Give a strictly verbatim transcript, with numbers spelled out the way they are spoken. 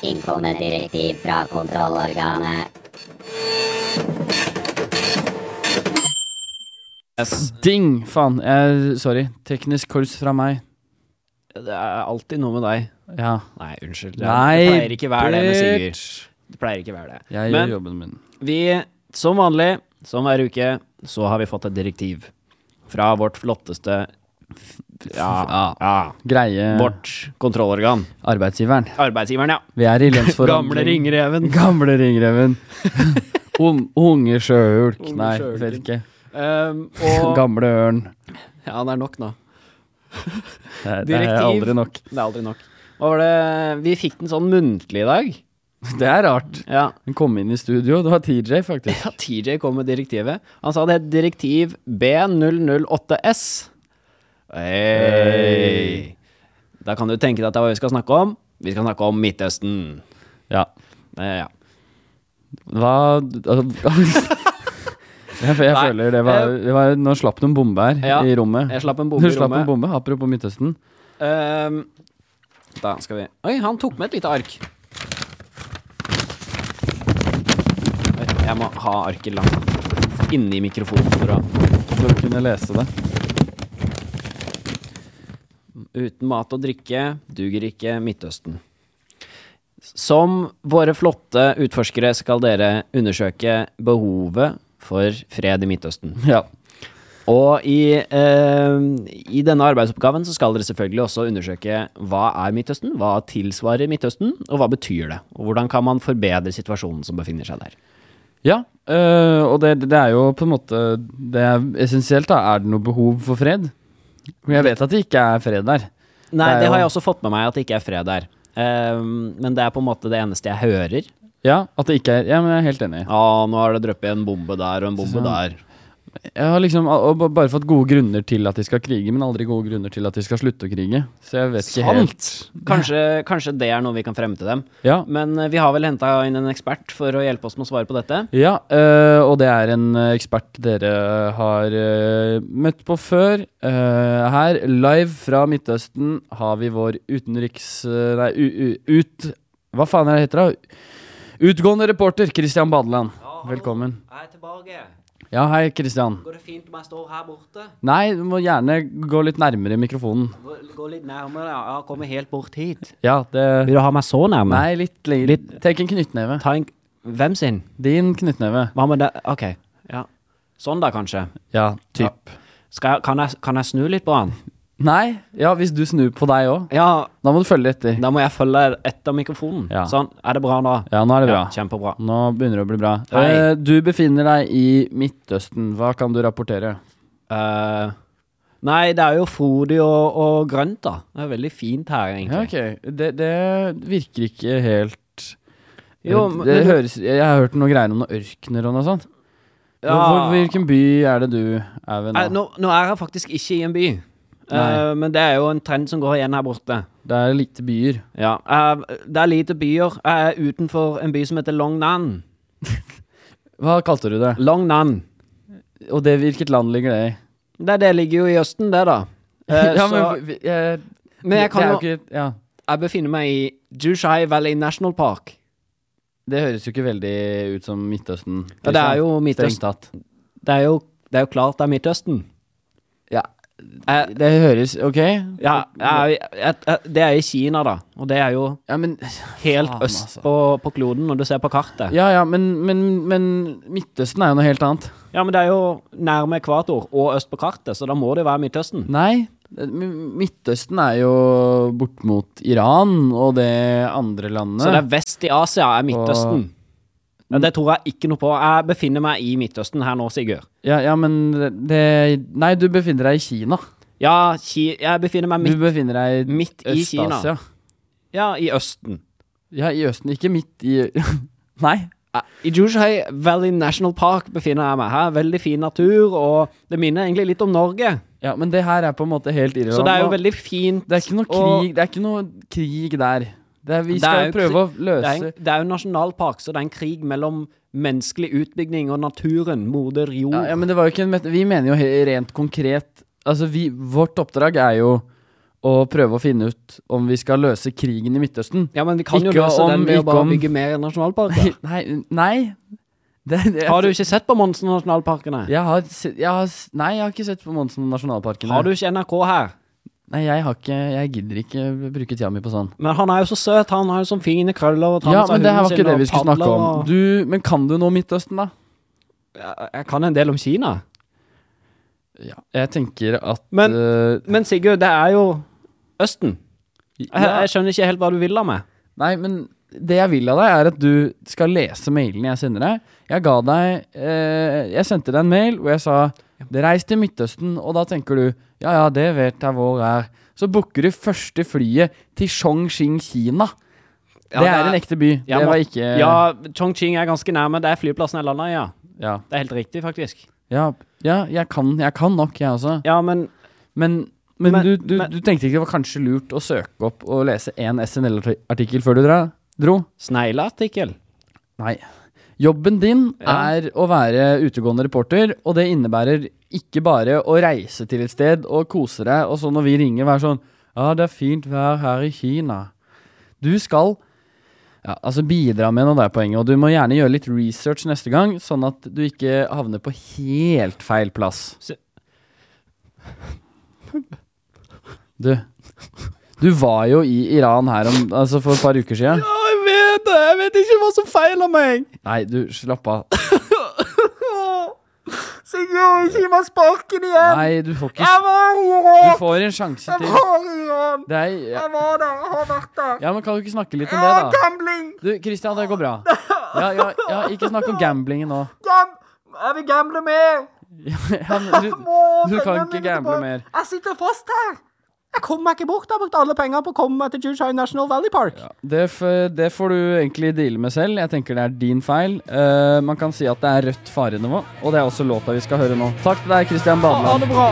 Innkommet direktiv fra kontrollorganet. Yes. Ding! Faen, jeg, sorry. Teknisk kurs fra meg. Det er alltid noe med deg. Ja. Nei, unnskyld. Nei, det pleier ikke være det med bitch. Sigurd. Det pleier ikke være det. Jeg Men gjør jobben min. vi, som vanlig, som hver uke, så har vi fått et direktiv fra vårt flotteste ja, Ja. ja, Greie vårt kontrollorgan. arbeidsgiveren. Arbeidsgiveren, ja. Vi er i lønnsforhandling. Gamle ringreven. Gamle ringreven. Un, unge sjøulk. Unge Nei, sjøulken. vet ikke. Um, og Gamle ørn. ja, det er nok nå. Det, er- det er Direktiv. aldri nok. Det er aldri nok. Hva var det? Vi fikk den sånn muntlig i dag. Det er rart. Ja. Den kom inn i studio. Det var T J, faktisk. Ja, T J kom med direktivet. Han sa det het direktiv B null null åtte S. Hei. Da kan du tenke deg hva vi skal snakke om. Vi skal snakke om Midtøsten. Ja. Eh, ja. Hva Jeg, jeg Nei, føler det var, det var Nå slapp du en bombe her Ja, i rommet. Jeg slapp en Du bombe i slapp en rommet. bombe, apropos Midtøsten. Um, da skal vi Oi, han tok med et lite ark. Oi, jeg må ha arket langt inni mikrofonen for å For å kunne lese det. Uten mat og drikke duger ikke Midtøsten. Som våre flotte utforskere skal dere undersøke behovet for fred i Midtøsten. Ja. Og i, eh, i denne arbeidsoppgaven så skal dere selvfølgelig også undersøke hva er Midtøsten, hva tilsvarer Midtøsten, og hva betyr det, og hvordan kan man forbedre situasjonen som befinner seg der. Ja, øh, og det, det er jo på en måte Det er essensielt da. Er det noe behov for fred? Men jeg vet at det ikke er fred der. Nei, Det er det har jo- jeg også fått med meg at det ikke er fred der. Eh, men det er på en måte det eneste jeg hører. Ja, at det ikke er Ja, men jeg er helt enig. Ja, nå har det drøppet en bombe der og en bombe Sånn. der. Jeg har liksom og b- bare fått gode grunner til at de skal krige, men aldri gode grunner til at de skal slutte å krige. Så jeg vet ikke helt. Sant! Kanskje, kanskje det er noe vi kan fremme til dem. Ja, Men eh, vi har vel hentet inn en ekspert for å hjelpe oss med å svare på dette. ja øh, og det er en øh, ekspert dere har øh, møtt på før. Øh, her, live fra Midtøsten, har vi vår utenriks... øh, nei, u, u, ut... Hva faen er det heter da? Utgående reporter, Christian Badeland. Velkommen. Jeg er tilbake. Ja, hei Christian. Går det fint om jeg står her borte? Nei, du må gjerne gå litt nærmere mikrofonen. Gå, gå litt nærmere, ja. Jeg kommer helt bort hit. Ja, det... Vil du ha meg så nærme? Nei, litt lenger. Litt- Tenk en knyttneve. Ta en... Hvem sin? Din knyttneve. Hva med det? Ok, ja. Sånn da, kanskje. Ja, typ. Skal jeg, kan, jeg, kan jeg snu litt på han? Nei, ja, hvis du snur på deg også. Ja, Da må du følge etter. da må jeg følge etter mikrofonen. Ja. Sånn, er det bra nå? Ja, nå er det bra. Ja, kjempebra. Nå begynner det å bli bra. Hei. Eh, du befinner deg i Midtøsten. Hva kan du rapportere? Eh, nei, det er jo frodig og, og grønt da. Det er veldig fint her, Ja, egentlig. ok. Det, det virker ikke helt... Jo, det, men- det men- høres... Jeg har hørt noe greier om noen ørkner og noe sånt. Ja. Hvor, hvilken by er det du er ved nå? Eh, nå, nå er jeg faktisk ikke i en by. Eh, Nei. men det er jo en trend som går igjen her borte. Det er lite byer. Ja, eh, det er lite byer. Jeg er utenfor en by som heter Long Nan. Hva kalte du det? Long Nan. Og det, hvilket land ligger det i? Det, det ligger jo i Østen, det da. Eh, ja, så, men, vi- jeg, men jeg kan det er jo, jo ikke, ja, jeg befinner meg i Jushai Valley National Park. det høres jo ikke veldig ut som Midtøsten. Ja, det er jo Strengt Midtøsten. tatt. Det er jo, det er jo klart det er Midtøsten. Ja, Eh, det høres, ok? ja, jeg, jeg, jeg, det er i Kina da, og det er jo Ja, men, helt Faen, øst altså. på, på kloden når du ser på kartet. ja, ja, men, men, men Midtøsten er jo noe helt annet. Ja, men det er jo nærme ekvator og øst på kartet, så da må det jo være Midtøsten. Nei, M- Midtøsten er jo bort mot Iran og det andre landet. Så det er vest i Asia er Midtøsten. Ja, det tror jeg ikke noe på. Jeg befinner meg i Midtøsten her nå, Sigurd. Ja, ja, men det... Nei, du befinner deg i Kina. Ja, Ki jeg befinner meg Du midt, befinner deg i midt i Kina. Øst-Asia. Ja, i Østen. Ja, i Østen, ikke midt i... Nei. I Jushai Valley National Park befinner jeg meg her. Veldig fin natur, og det minner egentlig litt om Norge. Ja, men det her er på en måte helt irrelevant. Så det er jo nå. veldig fint. Det er ikke noe og- krig, det er ikke noe krig der. Det er, vi Det skal er jo prøve krig- å Det er, løse... en, det er jo nasjonalpark, så det er en krig mellom menneskelig utbygging og naturen, moder jord. Ja, ja, men det var jo ikke en met- Vi mener jo he- rent konkret. Altså, vi, vårt oppdrag er jo og prøve å finne ut om vi skal løse krigen i Midtøsten. Ja, men vi kan jo Ikke løse om- den ved å ikke bare om- bygge mer nasjonalparker. Nei, nei. Det, det, Har du ikke sett på Monsen nasjonalparkene? jeg har, se- jeg har, s- Nei, jeg har ikke sett på Monsen nasjonalparkene. Har du ikke N R K her? Nei, jeg har ikke, jeg gidder ikke bruke tida mi på sånn. Men han er jo så søt, han har jo sånn fine krøller og tar Ja, med seg men det her hunden var sin ikke det og vi skulle snakke padler om. og- Du, men kan du noe om Midtøsten da? Jeg- Jeg kan en del om Kina. Ja. Jeg tenker at Men- øh, Men Sigurd, det er jo Østen. Jeg, ja, jeg skjønner ikke helt hva du vil av meg. Nei, men det jeg vil av deg er at du skal lese mailen jeg sender deg. Jeg ga deg eh, Jeg sendte deg en mail hvor jeg sa reis til Midtøsten, og da tenker du ja, ja, det vet jeg hvor er. Så booker du første flyet til Chongqing, Kina. Ja, det det er er- en ekte by. Ja, det var må- ikke Ja, Chongqing er ganske nær, men det er flyplassen jeg lander i, ja. ja. Det er helt riktig, faktisk. Ja, ja jeg, kan, jeg kan nok, jeg også. Ja, men Men, men, Men- du, du, men- du tenkte ikke det var kanskje lurt å søke opp og lese en S N L-artikkel før du dra, dro? snegleartikkel. Nei. Jobben din Ja. er å være utegående reporter, og det innebærer ikke bare å reise til et sted og kose deg, og så når vi ringer være sånn, ja, det er fint vær her i Kina. Du skal ja, altså bidra med noe der poenget, og du må gjerne gjøre litt research neste gang, sånn at du ikke havner på helt feil plass. Se- Du, du var jo i Iran her om, altså for et par uker siden. Ja, jeg vet det! Jeg vet ikke hva som feiler meg! Nei, du, slapp av. Sigurd, gi meg sparken igjen! Nei, du får ikke, var i du Iran! får en sjanse til. var i Iran! Det er, ja. var der, jeg har vært der. Ja, men kan du ikke snakke litt om det da? Gambling! Du, Christian, det går bra. Ja, ja, ja, ikke snakk om gamblingen nå. Gam jeg vil gamble mer! Ja, men du, du kan ikke gamble mer. Jeg sitter fast her! Jeg kommer meg ikke bort. Jeg har brukt alle penger på å komme meg til Juchai National Valley Park. Ja, det, f- det får du egentlig deale med selv. Jeg tenker det er din feil. Eh, man kan si at det er rødt farenivå, og det er også låta vi skal høre nå. Takk til deg, Christian Badeland. Ha det bra!